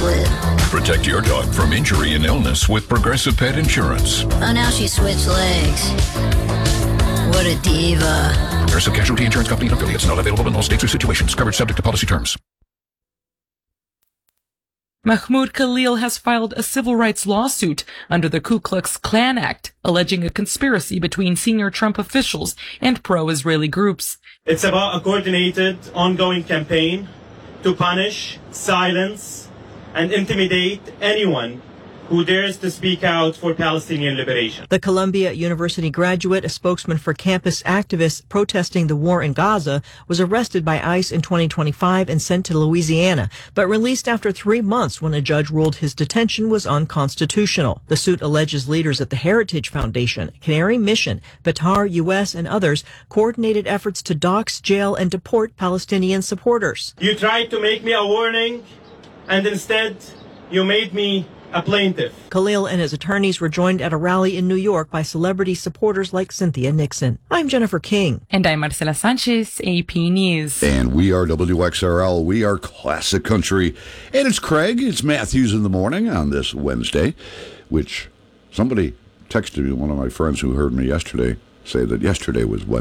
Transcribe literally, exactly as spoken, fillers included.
split. Protect your dog from injury and illness with Progressive Pet Insurance. Oh, now she switched legs. What a diva. Progressive Casualty Insurance Company and affiliates. Not available in all states or situations. Coverage subject to policy terms. Mahmoud Khalil has filed a civil rights lawsuit under the Ku Klux Klan Act, alleging a conspiracy between senior Trump officials and pro-Israeli groups. It's about a coordinated, ongoing campaign to punish, silence, and intimidate anyone who dares to speak out for Palestinian liberation. The Columbia University graduate, a spokesman for campus activists protesting the war in Gaza, was arrested by ICE in twenty twenty-five and sent to Louisiana, but released after three months when a judge ruled his detention was unconstitutional. The suit alleges leaders at the Heritage Foundation, Canary Mission, Batar U S, and others coordinated efforts to dox, jail, and deport Palestinian supporters. You tried to make me a warning, and instead you made me a plaintiff. Khalil and his attorneys were joined at a rally in New York by celebrity supporters like Cynthia Nixon. I'm Jennifer King. And I'm Marcela Sanchez, A P News. And we are W X R L. We are Classic Country. And it's Craig. It's Matthews in the morning on this Wednesday, which somebody texted me, one of my friends who heard me yesterday, say that yesterday was Wednesday.